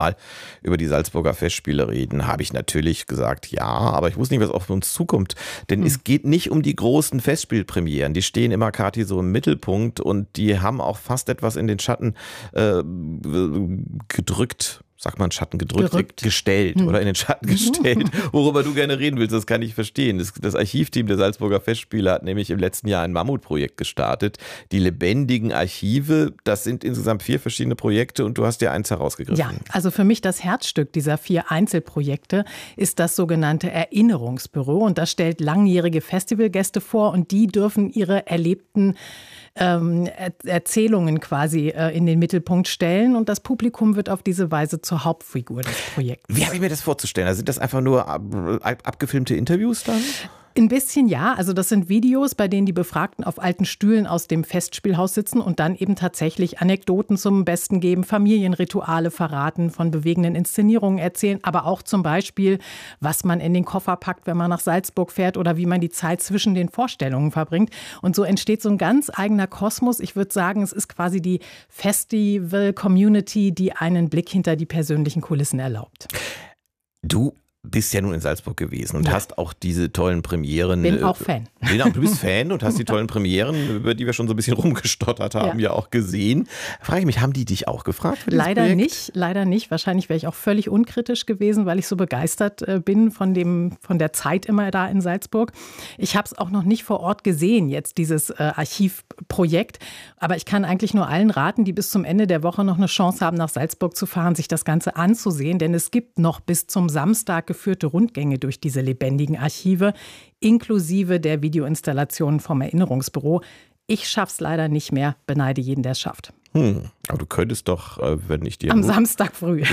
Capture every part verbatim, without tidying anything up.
mal über die Salzburger Festspiele reden, habe ich natürlich gesagt, ja, aber ich wusste nicht, was auf uns zukommt. Denn hm. es geht nicht um die großen Festspielpremieren. Die stehen immer Kathi so im Mittelpunkt und die haben auch fast etwas in den Schatten äh, gedrückt. Sagt man Schatten gedrückt, Gerückt. gestellt hm. oder in den Schatten gestellt, worüber du gerne reden willst, das kann ich verstehen. Das, das Archivteam der Salzburger Festspiele hat nämlich im letzten Jahr ein Mammutprojekt gestartet. Die lebendigen Archive, das sind insgesamt vier verschiedene Projekte und du hast dir eins herausgegriffen. Ja, also für mich das Herzstück dieser vier Einzelprojekte ist das sogenannte Erinnerungsbüro und das stellt langjährige Festivalgäste vor und die dürfen ihre erlebten Ähm, Erzählungen quasi äh, in den Mittelpunkt stellen und das Publikum wird auf diese Weise zur Hauptfigur des Projekts. Wie habe ich mir das vorzustellen? Also sind das einfach nur ab, ab, abgefilmte Interviews dann? Ein bisschen ja, also das sind Videos, bei denen die Befragten auf alten Stühlen aus dem Festspielhaus sitzen und dann eben tatsächlich Anekdoten zum Besten geben, Familienrituale verraten, von bewegenden Inszenierungen erzählen, aber auch zum Beispiel, was man in den Koffer packt, wenn man nach Salzburg fährt oder wie man die Zeit zwischen den Vorstellungen verbringt. Und so entsteht so ein ganz eigener Kosmos. Ich würde sagen, es ist quasi die Festival-Community, die einen Blick hinter die persönlichen Kulissen erlaubt. Du bist ja nun in Salzburg gewesen und ja. hast auch diese tollen Premieren. Bin auch Fan. Genau, du bist Fan und hast die tollen Premieren, über die wir schon so ein bisschen rumgestottert haben, ja, ja auch gesehen. Frage ich mich, haben die dich auch gefragt für dieses Leider Projekt? nicht, leider nicht. Wahrscheinlich wäre ich auch völlig unkritisch gewesen, weil ich so begeistert bin von dem, von der Zeit immer da in Salzburg. Ich habe es auch noch nicht vor Ort gesehen, jetzt dieses äh, Archivprojekt. Aber ich kann eigentlich nur allen raten, die bis zum Ende der Woche noch eine Chance haben, nach Salzburg zu fahren, sich das Ganze anzusehen. Denn es gibt noch bis zum Samstag geführte Rundgänge durch diese lebendigen Archive, inklusive der Videoinstallationen vom Erinnerungsbüro. Ich schaff's leider nicht mehr, beneide jeden, der es schafft. Hm, aber du könntest doch, wenn ich dir... Am Samstag früh.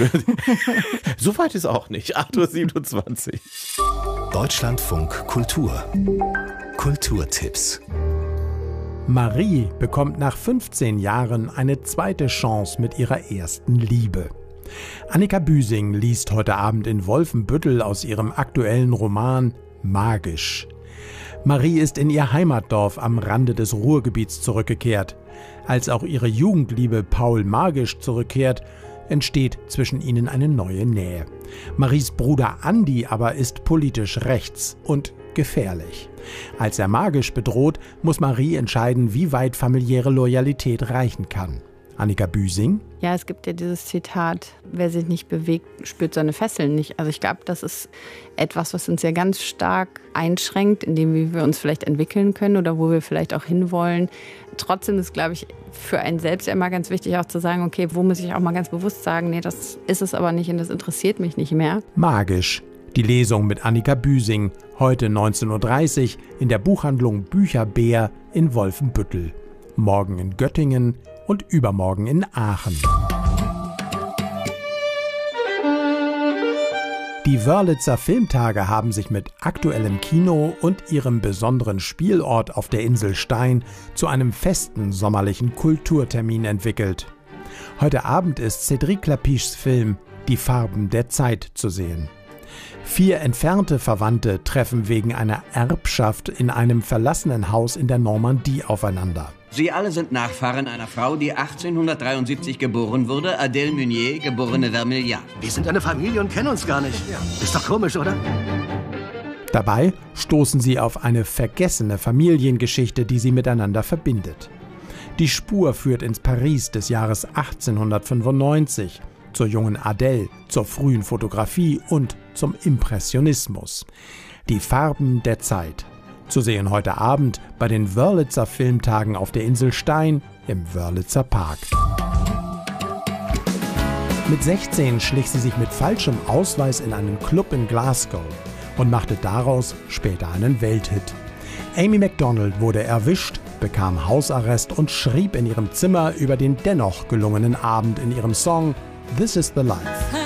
So weit ist auch nicht. acht Uhr siebenundzwanzig. Deutschlandfunk Kultur. Kulturtipps. Marie bekommt nach fünfzehn Jahren eine zweite Chance mit ihrer ersten Liebe. Annika Büsing liest heute Abend in Wolfenbüttel aus ihrem aktuellen Roman Magisch. Marie ist in ihr Heimatdorf am Rande des Ruhrgebiets zurückgekehrt. Als auch ihre Jugendliebe Paul Magisch zurückkehrt, entsteht zwischen ihnen eine neue Nähe. Maries Bruder Andi aber ist politisch rechts und gefährlich. Als er Magisch bedroht, muss Marie entscheiden, wie weit familiäre Loyalität reichen kann. Annika Büsing. Ja, es gibt ja dieses Zitat, wer sich nicht bewegt, spürt seine Fesseln nicht. Also ich glaube, das ist etwas, was uns ja ganz stark einschränkt, in dem wie wir uns vielleicht entwickeln können oder wo wir vielleicht auch hinwollen. Trotzdem ist, glaube ich, für einen selbst ja immer ganz wichtig auch zu sagen, okay, wo muss ich auch mal ganz bewusst sagen, nee, das ist es aber nicht und das interessiert mich nicht mehr. Magisch. Die Lesung mit Annika Büsing, heute neunzehn Uhr dreißig in der Buchhandlung Bücherbär in Wolfenbüttel. Morgen in Göttingen und übermorgen in Aachen. Die Wörlitzer Filmtage haben sich mit aktuellem Kino und ihrem besonderen Spielort auf der Insel Stein zu einem festen sommerlichen Kulturtermin entwickelt. Heute Abend ist Cédric Klapischs Film Die Farben der Zeit zu sehen. Vier entfernte Verwandte treffen wegen einer Erbschaft in einem verlassenen Haus in der Normandie aufeinander. Sie alle sind Nachfahren einer Frau, die achtzehnhundertdreiundsiebzig geboren wurde, Adèle Meunier, geborene Vermilliard. Wir sind eine Familie und kennen uns gar nicht. Ja. Ist doch komisch, oder? Dabei stoßen sie auf eine vergessene Familiengeschichte, die sie miteinander verbindet. Die Spur führt ins Paris des Jahres achtzehnhundertfünfundneunzig, zur jungen Adèle, zur frühen Fotografie und zum Impressionismus. Die Farben der Zeit. Zu sehen heute Abend bei den Wörlitzer Filmtagen auf der Insel Stein im Wörlitzer Park. Mit sechzehn schlich sie sich mit falschem Ausweis in einen Club in Glasgow und machte daraus später einen Welthit. Amy Macdonald wurde erwischt, bekam Hausarrest und schrieb in ihrem Zimmer über den dennoch gelungenen Abend in ihrem Song This is the Life.